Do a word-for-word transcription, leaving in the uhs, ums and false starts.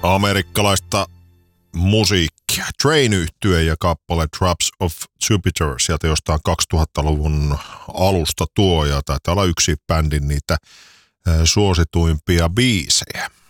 Amerikkalaista musiikkia. Train-yhtye ja kappale Drops of Jupiter sieltä jostain kaksituhattaluvun alusta tuo, ja taitaa olla yksi bändin niitä suosituimpia biisejä.